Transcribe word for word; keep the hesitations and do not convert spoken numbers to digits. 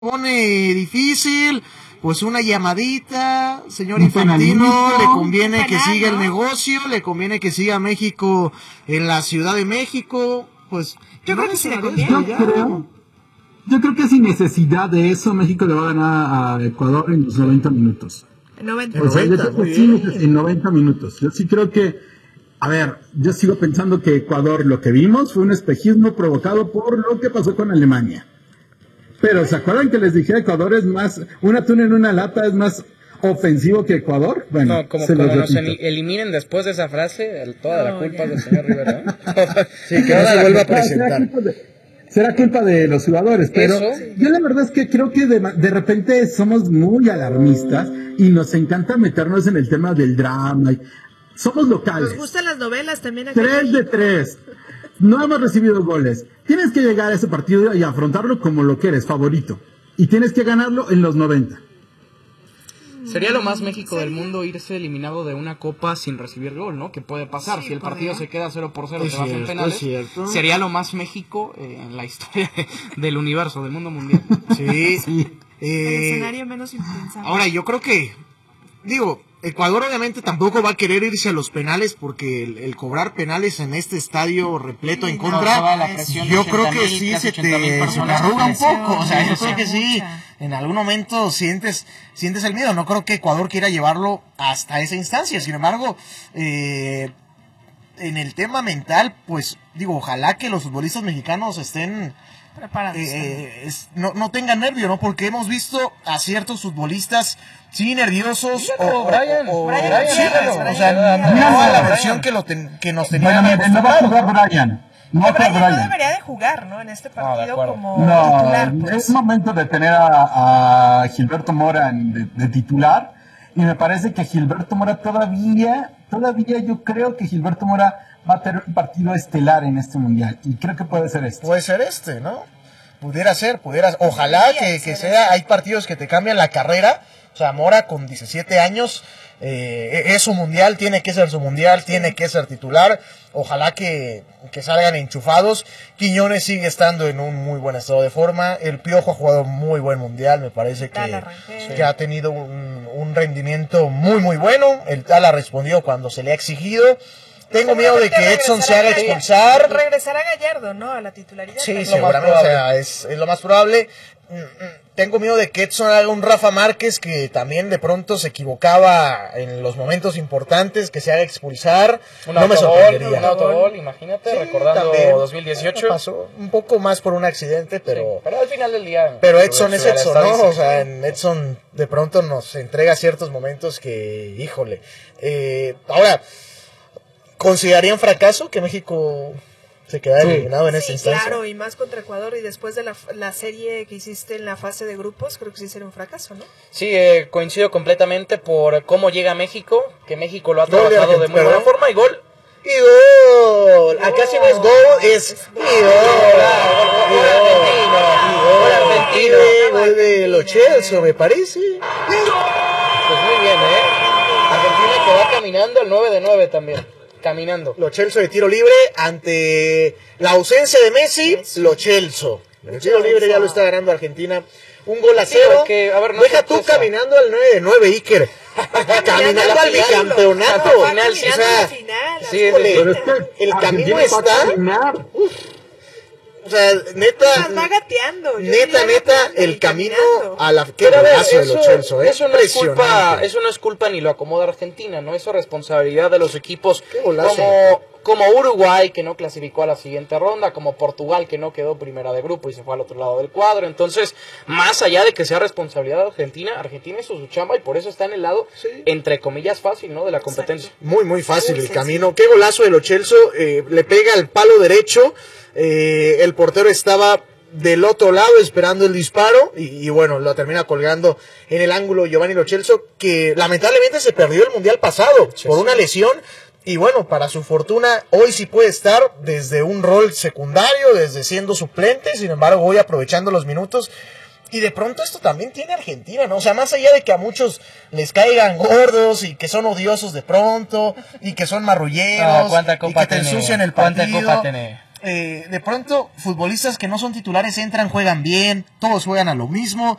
pone difícil, pues una llamadita, señor Infantino, le conviene que siga el negocio, le conviene que siga México en la Ciudad de México, pues yo creo que sí le conviene. Yo creo, yo creo que sin necesidad de eso México le va a ganar a Ecuador en los noventa minutos. noventa. O sea, yo noventa, creo que sí, en noventa minutos. Yo sí creo que, a ver, yo sigo pensando que Ecuador, lo que vimos fue un espejismo provocado por lo que pasó con Alemania. Pero ¿se acuerdan que les dije Ecuador es más, un atún en una lata es más ofensivo que Ecuador? Bueno, no, como, se como los nos eliminen después de esa frase, el, toda no, la culpa ya. es del señor Rivera, ¿no? Sí, que no se vuelva a presentar. Será culpa de los jugadores, pero ¿Eso? yo la verdad es que creo que de, de repente somos muy alarmistas y nos encanta meternos en el tema del drama. Y somos locales. Nos gustan las novelas también. Acá tres de tres. No hemos recibido goles. Tienes que llegar a ese partido y afrontarlo como lo que eres, favorito. Y tienes que ganarlo en los noventa. Sería lo más México del mundo irse eliminado de una copa sin recibir gol, ¿no? Que puede pasar. Sí, si el partido se queda cero por cero, se va en penales. Sería lo más México eh, en la historia del universo, del mundo mundial. Sí. sí. Eh, el escenario menos impensable. Ahora, yo creo que, digo, Ecuador obviamente tampoco va a querer irse a los penales porque el, el cobrar penales en este estadio repleto en contra, no, yo creo que sí se te, se te arruga un poco, o sea, yo creo que sí, en algún momento sientes sientes el miedo, no creo que Ecuador quiera llevarlo hasta esa instancia, sin embargo, eh, en el tema mental, pues digo, ojalá que los futbolistas mexicanos estén... Eh, es, no, no tengan nervio, ¿no? Porque hemos visto a ciertos futbolistas sí nerviosos o, o, Brian, o, Brian, Brian, sí, Brian, Brian, o sea, no, no a la versión que, lo ten, que nos tenían bueno, no va a jugar Brian. No, no, Brian no debería de jugar, ¿no? En este partido no, como no, titular. Pues. Es momento de tener a, a Gilberto Mora de, de titular y me parece que Gilberto Mora todavía, todavía yo creo que Gilberto Mora va a tener un partido estelar en este mundial y creo que puede ser este. Puede ser este, ¿no? Pudiera ser, pudiera, ojalá que, que sea, hay partidos que te cambian la carrera, o sea, Mora con diecisiete años, eh, es su mundial, tiene que ser su mundial, tiene que ser titular, ojalá que, que salgan enchufados. Quiñones sigue estando en un muy buen estado de forma, el Piojo ha jugado muy buen mundial, me parece que, que ha tenido un, un rendimiento muy muy bueno, el Tala respondió cuando se le ha exigido. Tengo miedo de que Edson se haga expulsar. Regresará Gallardo, ¿no? A la titularidad. Sí, seguramente, o sea, es, es lo más probable. Tengo miedo de que Edson haga un Rafa Márquez que también de pronto se equivocaba en los momentos importantes, que se haga expulsar. Un no me sorprendería. Un autogol, imagínate, sí, recordando también, dos mil dieciocho. Pasó un poco más por un accidente, pero... Sí, pero al final del día... Pero Edson es Edson, ¿no? O sea, en Edson de pronto nos entrega ciertos momentos que, híjole. Eh, ahora... ¿Considerarían fracaso que México se quedara sí. eliminado en sí, esta instancia? Claro, y más contra Ecuador y después de la, la serie que hiciste en la fase de grupos, creo que sí sería un fracaso, ¿no? Sí, eh, coincido completamente por cómo llega México, que México lo ha trabajado de muy buena forma y gol. ¡Y gol! Acá si no es gol, es ¡y gol! ¡Gol argentino! ¡Gol argentino! ¡Gol de Lo Celso, me parece! Pues muy bien, ¿eh? Argentina que va caminando el nueve de nueve también. Caminando. Lo Celso de tiro libre ante la ausencia de Messi. Lo Celso. El tiro libre ya lo está ganando Argentina. Un gol a cero. Que, a ver, no Deja tú caminando al nueve de nueve, Iker. Caminando al bicampeonato. Final, o sea, final, sí, el, el camino está. Uf. O sea, neta, va gateando, neta, neta, el camino a la que golazo de Lo Celso, ¿eh? Eso no es culpa, eso no es culpa ni lo acomoda Argentina, no, eso es responsabilidad de los equipos como, como Uruguay que no clasificó a la siguiente ronda, como Portugal que no quedó primera de grupo y se fue al otro lado del cuadro. Entonces, más allá de que sea responsabilidad de Argentina, Argentina hizo su chamba y por eso está en el lado, sí. entre comillas, fácil, ¿no? De la competencia. Exacto. Muy, muy fácil muy el camino. Qué golazo de Lo Celso, eh, le pega el palo derecho. Eh, el portero estaba del otro lado esperando el disparo y, y bueno, lo termina colgando en el ángulo Giovanni Lo Celso, que lamentablemente se perdió el mundial pasado sí, por sí. una lesión y bueno, para su fortuna hoy sí puede estar desde un rol secundario, desde siendo suplente, sin embargo hoy aprovechando los minutos. Y de pronto esto también tiene Argentina, ¿no? O sea, más allá de que a muchos les caigan gordos y que son odiosos de pronto y que son marrulleros no, y que te ensucian el partido. ¿Cuánta copa tiene? eh, de pronto futbolistas que no son titulares entran, juegan bien, todos juegan a lo mismo,